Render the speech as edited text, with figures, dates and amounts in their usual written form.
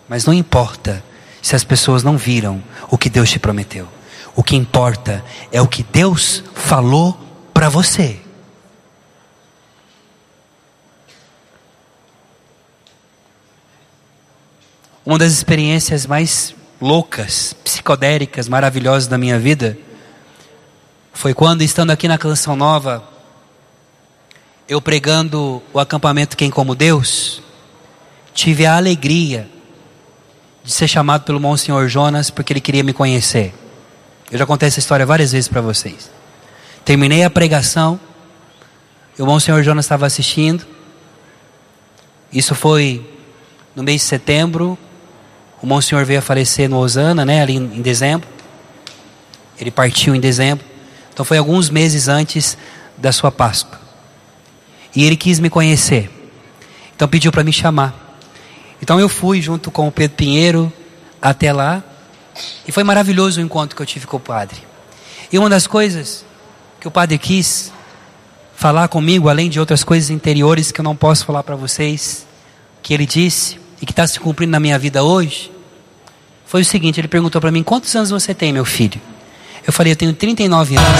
Mas não importa se as pessoas não viram o que Deus te prometeu. O que importa é o que Deus falou para você. Uma das experiências mais loucas, psicodélicas, maravilhosas da minha vida foi quando, estando aqui na Canção Nova, eu pregando o acampamento Quem Como Deus, tive a alegria de ser chamado pelo Monsenhor Jonas, porque ele queria me conhecer. Eu já contei essa história várias vezes para vocês. Terminei a pregação, e o Monsenhor Jonas estava assistindo. Isso foi no mês de setembro. O Monsenhor veio a falecer no Osana, ali em dezembro. Ele partiu em dezembro. Então foi alguns meses antes da sua Páscoa. E ele quis me conhecer. Então pediu para me chamar. Então eu fui junto com o Pedro Pinheiro até lá. E foi maravilhoso o encontro que eu tive com o padre. E uma das coisas que o padre quis falar comigo, além de outras coisas interiores que eu não posso falar para vocês, que ele disse e que está se cumprindo na minha vida hoje, foi o seguinte: ele perguntou para mim: quantos anos você tem, meu filho? Eu falei: eu tenho 39 anos.